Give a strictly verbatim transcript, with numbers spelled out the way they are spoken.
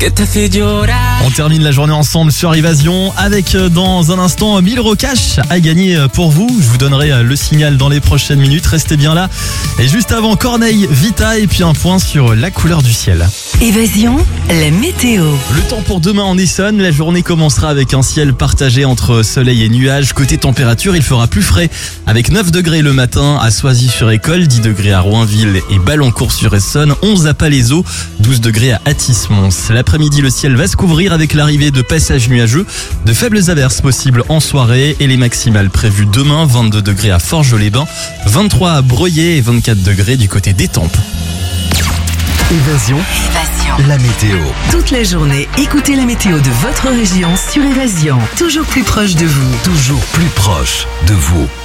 que te hace llorar. On termine la journée ensemble sur Évasion avec euh, dans un instant mille euros cash à gagner euh, pour vous. Je vous donnerai euh, le signal dans les prochaines minutes. Restez bien là. Et juste avant, Corneille, Vita et puis un point sur la couleur du ciel. Évasion, la météo. Le temps pour demain en Essonne. La journée commencera avec un ciel partagé entre soleil et nuages. Côté température, il fera plus frais avec neuf degrés le matin à Soisy-sur-École, dix degrés à Roinville et Ballancourt-sur-Essonne, onze à Palaiseau, douze degrés à Athis-Mons. L'après-midi, le ciel va se couvrir avec l'arrivée de passages nuageux, de faibles averses possibles en soirée et les maximales prévues demain, vingt-deux degrés à Forges-les-Bains, vingt-trois à Breuillé et vingt-quatre degrés du côté d'Étampes. Évasion, Évasion. la météo. Toute la journée, écoutez la météo de votre région sur Évasion. Toujours plus proche de vous. Toujours plus proche de vous.